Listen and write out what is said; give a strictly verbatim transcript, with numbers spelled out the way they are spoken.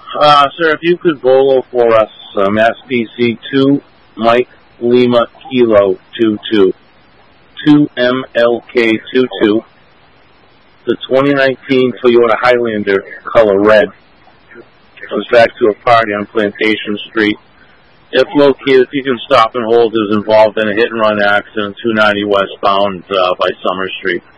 Uh, sir, if you could bolo for us, um, S P C two, Mike Lima Kilo two two, two M L K two two, the twenty nineteen Toyota Highlander, color red, comes back to a party on Plantation Street. If located, if you can stop and hold, is involved in a hit-and-run accident, two ninety westbound uh, by Summer Street.